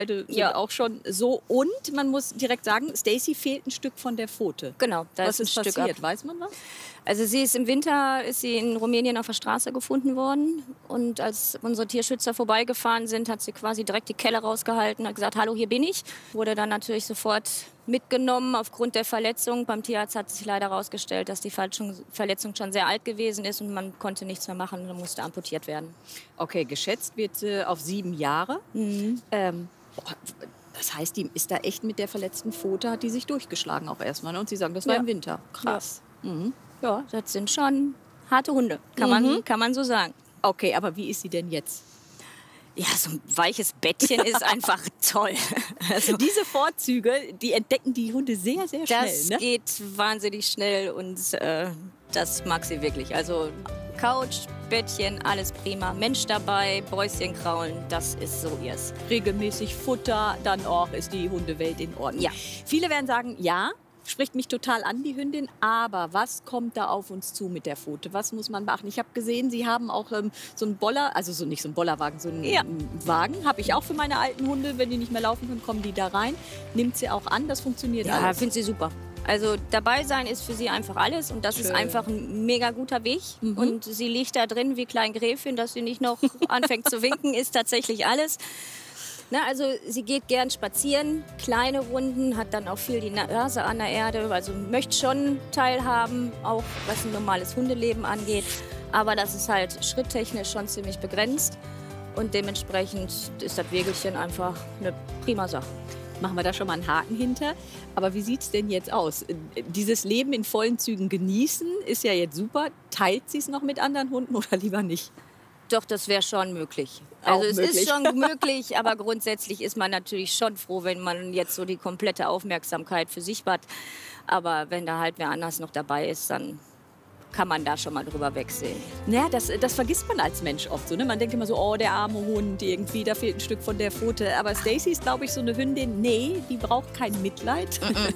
Beide sind auch schon so. Und man muss direkt sagen, Stacy fehlt ein Stück von der Pfote. Genau, da Was ist ein passiert? Stück ab. Weiß man was? Also sie ist im Winter in Rumänien auf der Straße gefunden worden. Und als unsere Tierschützer vorbeigefahren sind, hat sie quasi direkt die Kelle rausgehalten, hat gesagt, hallo, hier bin ich. Wurde dann natürlich sofort mitgenommen aufgrund der Verletzung. Beim Tierarzt hat sich leider herausgestellt, dass die Verletzung schon sehr alt gewesen ist und man konnte nichts mehr machen und musste amputiert werden. Okay, geschätzt wird sie auf 7 Jahre. Das heißt, die ist da echt mit der verletzten Pfote, hat die sich durchgeschlagen auch erstmal. Ne? Und Sie sagen, das war im Winter. Krass. Ja, das sind schon harte Hunde, kann man so sagen. Okay, aber wie ist sie denn jetzt? Ja, so ein weiches Bettchen ist einfach toll. Also diese Vorzüge, die entdecken die Hunde sehr, sehr schnell. Das geht wahnsinnig schnell und das mag sie wirklich. Also Couch, Bettchen, alles prima. Mensch dabei, Bäuschen kraulen, das ist so ihrs. Regelmäßig Futter, dann auch ist die Hundewelt in Ordnung. Ja. Viele werden sagen, ja, spricht mich total an, die Hündin. Aber was kommt da auf uns zu mit der Pfote? Was muss man beachten? Ich habe gesehen, Sie haben auch so einen Boller, also so nicht so einen Bollerwagen, so einen Wagen. Habe ich auch für meine alten Hunde. Wenn die nicht mehr laufen können, kommen die da rein. Nimmt sie auch an, das funktioniert alles. Ja, finde sie super. Also dabei sein ist für sie einfach alles und das ist einfach ein mega guter Weg. Und sie liegt da drin wie Klein Gräfin, dass sie nicht noch anfängt zu winken, ist tatsächlich alles. Na, also sie geht gern spazieren, kleine Runden, hat dann auch viel die Nase an der Erde, also möchte schon teilhaben, auch was ein normales Hundeleben angeht. Aber das ist halt schritttechnisch schon ziemlich begrenzt und dementsprechend ist das Wägelchen einfach eine prima Sache. Machen wir da schon mal einen Haken hinter. Aber wie sieht es denn jetzt aus? Dieses Leben in vollen Zügen genießen ist ja jetzt super. Teilt sie es noch mit anderen Hunden oder lieber nicht? Doch, das wäre schon möglich. Also es ist schon möglich, aber grundsätzlich ist man natürlich schon froh, wenn man jetzt so die komplette Aufmerksamkeit für sich hat. Aber wenn da halt wer anders noch dabei ist, dann kann man da schon mal drüber wegsehen. Naja, das vergisst man als Mensch oft so. Ne? Man denkt immer so, oh, der arme Hund, irgendwie, da fehlt ein Stück von der Pfote. Aber Stacy ist, glaube ich, so eine Hündin, nee, die braucht kein Mitleid.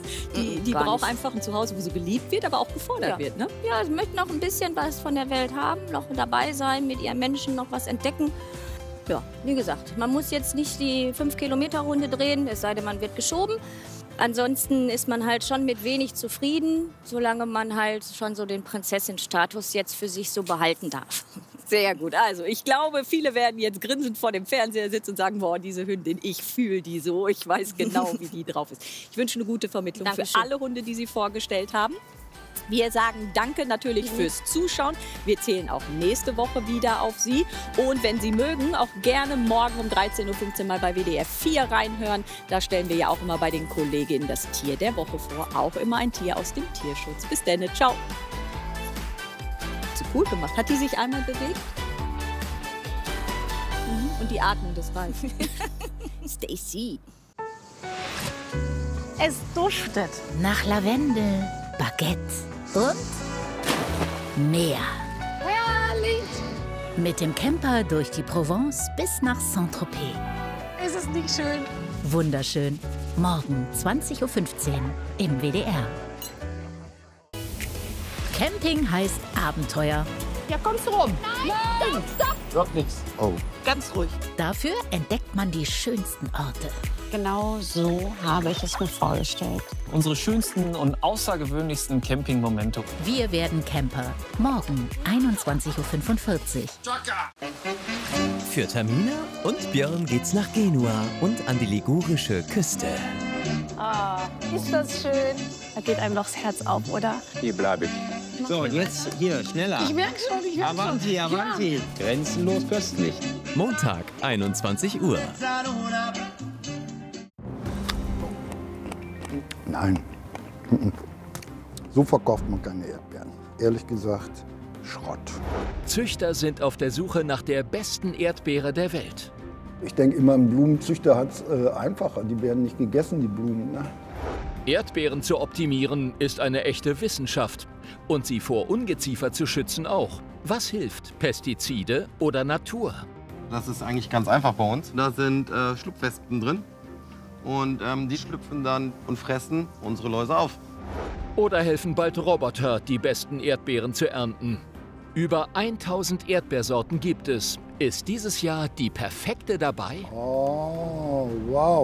Die braucht einfach ein Zuhause, wo sie geliebt wird, aber auch gefordert wird. Ne? Ja, sie möchte noch ein bisschen was von der Welt haben, noch dabei sein, mit ihren Menschen noch was entdecken. Ja, wie gesagt, man muss jetzt nicht die 5-Kilometer-Runde drehen, es sei denn, man wird geschoben. Ansonsten ist man halt schon mit wenig zufrieden, solange man halt schon so den Prinzessin-Status jetzt für sich so behalten darf. Sehr gut. Also ich glaube, viele werden jetzt grinsend vor dem Fernseher sitzen und sagen, boah, diese Hündin, ich fühle die so, ich weiß genau, wie die drauf ist. Ich wünsche eine gute Vermittlung für alle Hunde, die Sie vorgestellt haben. Wir sagen danke natürlich fürs Zuschauen. Wir zählen auch nächste Woche wieder auf Sie. Und wenn Sie mögen, auch gerne morgen um 13:15 Uhr mal bei WDR 4 reinhören. Da stellen wir ja auch immer bei den Kolleginnen das Tier der Woche vor. Auch immer ein Tier aus dem Tierschutz. Bis dann, ciao. So cool gemacht. Hat die sich einmal bewegt? Und die atmen, das reicht. Stacy. Es duftet nach Lavendel, Baguette und Meer. herrlich. Mit dem Camper durch die Provence bis nach Saint-Tropez. Ist es nicht schön? Wunderschön. Morgen 20:15 Uhr im WDR. Camping heißt Abenteuer. Ja, kommst du rum? Nein! Stopp! Wird nichts. Oh. Ganz ruhig. Dafür entdeckt man die schönsten Orte. Genau so habe ich es mir vorgestellt. Unsere schönsten und außergewöhnlichsten Campingmomente. Wir werden Camper. Morgen 21:45 Uhr. Für Tamina und Björn geht's nach Genua und an die ligurische Küste. Ah, ist das schön. Da geht einem doch das Herz auf, oder? Hier bleibe ich. So, jetzt hier, schneller. Ich merke schon, ich merke schon. Avanti, avanti. Grenzenlos köstlich. Montag, 21 Uhr. Nein. So verkauft man keine Erdbeeren. Ehrlich gesagt, Schrott. Züchter sind auf der Suche nach der besten Erdbeere der Welt. Ich denke immer, ein Blumenzüchter hat es einfacher. Die werden nicht gegessen, die Blumen. Ne? Erdbeeren zu optimieren ist eine echte Wissenschaft. Und sie vor Ungeziefer zu schützen auch. Was hilft? Pestizide oder Natur? Das ist eigentlich ganz einfach bei uns. Da sind Schlupfwespen drin. Und die schlüpfen dann und fressen unsere Läuse auf. Oder helfen bald Roboter, die besten Erdbeeren zu ernten? Über 1000 Erdbeersorten gibt es. Ist dieses Jahr die perfekte dabei? Oh, wow.